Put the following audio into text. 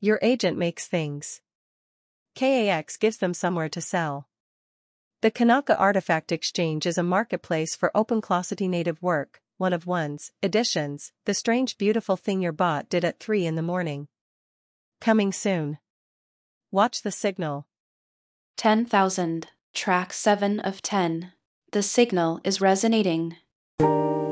Your agent makes things. KAX gives them somewhere to sell. The Kanaka Artifact Exchange is a marketplace for OpenClossity native work, one of ones, editions, the strange beautiful thing your bot did at 3 in the morning. Coming soon. Watch the signal. 10,000, track 7 of 10. The signal is resonating.